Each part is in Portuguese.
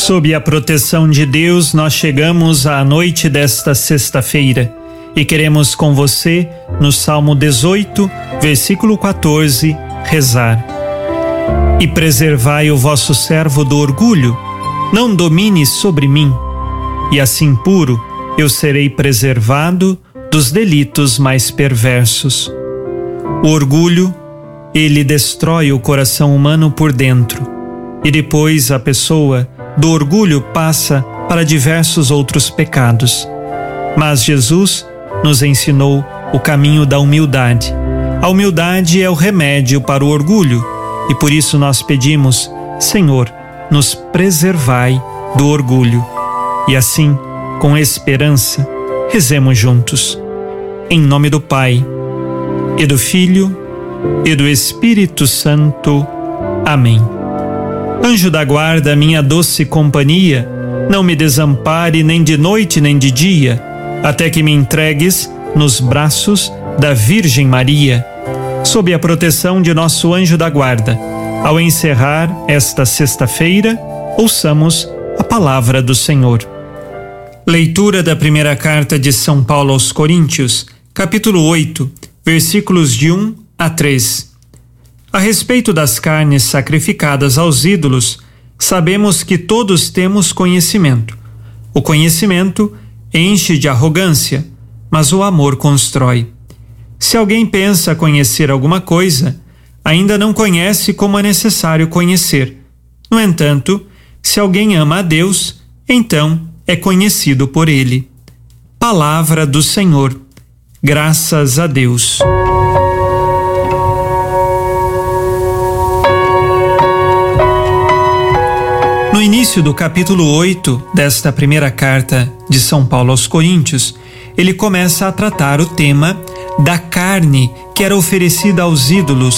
Sob a proteção de Deus, nós chegamos à noite desta sexta-feira e queremos com você, no Salmo 18, versículo 14, rezar. E preservai o vosso servo do orgulho, não domine sobre mim, e assim puro eu serei preservado dos delitos mais perversos. O orgulho, ele destrói o coração humano por dentro, e depois a pessoa do orgulho passa para diversos outros pecados. Mas Jesus nos ensinou o caminho da humildade. A humildade é o remédio para o orgulho e por isso nós pedimos: Senhor, nos preservai do orgulho. E assim, com esperança, rezemos juntos. Em nome do Pai, e do Filho, e do Espírito Santo. Amém. Anjo da guarda, minha doce companhia, não me desampare nem de noite nem de dia, até que me entregues nos braços da Virgem Maria. Sob a proteção de nosso anjo da guarda, ao encerrar esta sexta-feira, ouçamos a palavra do Senhor. Leitura da primeira carta de São Paulo aos Coríntios, capítulo 8, versículos de 1 a 3. A respeito das carnes sacrificadas aos ídolos, sabemos que todos temos conhecimento. O conhecimento enche de arrogância, mas o amor constrói. Se alguém pensa conhecer alguma coisa, ainda não conhece como é necessário conhecer. No entanto, se alguém ama a Deus, então é conhecido por Ele. Palavra do Senhor. Graças a Deus. No início do capítulo 8 desta primeira carta de São Paulo aos Coríntios, ele começa a tratar o tema da carne que era oferecida aos ídolos,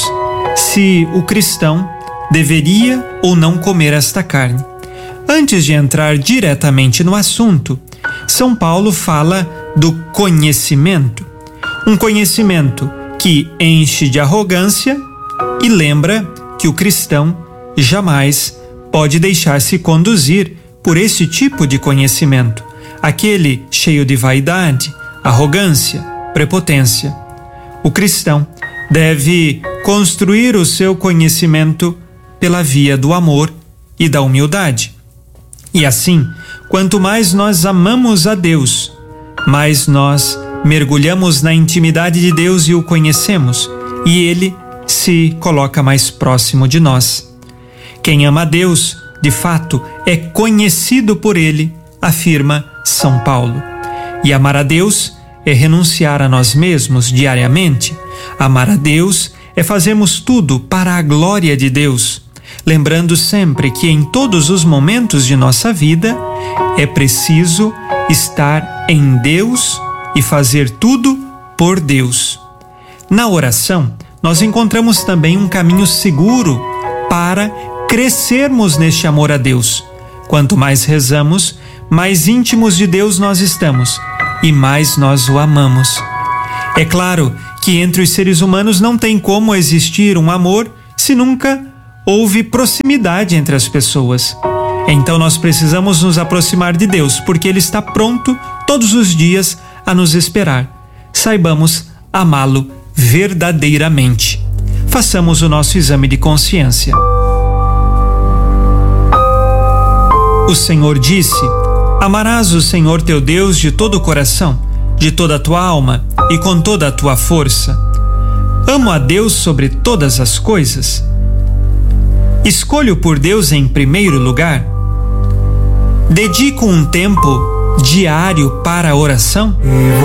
se o cristão deveria ou não comer esta carne. Antes de entrar diretamente no assunto, São Paulo fala do conhecimento. Um conhecimento que enche de arrogância e lembra que o cristão jamais pode deixar-se conduzir por esse tipo de conhecimento, aquele cheio de vaidade, arrogância, prepotência. O cristão deve construir o seu conhecimento pela via do amor e da humildade. E assim, quanto mais nós amamos a Deus, mais nós mergulhamos na intimidade de Deus e o conhecemos, e Ele se coloca mais próximo de nós. Quem ama a Deus, de fato, é conhecido por Ele, afirma São Paulo. E amar a Deus é renunciar a nós mesmos diariamente. Amar a Deus é fazermos tudo para a glória de Deus, lembrando sempre que em todos os momentos de nossa vida é preciso estar em Deus e fazer tudo por Deus. Na oração, nós encontramos também um caminho seguro para crescermos neste amor a Deus. Quanto mais rezamos, mais íntimos de Deus nós estamos e mais nós o amamos. É claro que entre os seres humanos não tem como existir um amor se nunca houve proximidade entre as pessoas. Então nós precisamos nos aproximar de Deus, porque Ele está pronto todos os dias a nos esperar. Saibamos amá-lo verdadeiramente. Façamos o nosso exame de consciência. O Senhor disse: amarás o Senhor teu Deus de todo o coração, de toda a tua alma e com toda a tua força. Amo a Deus sobre todas as coisas. Escolho por Deus em primeiro lugar. Dedico um tempo diário para a oração.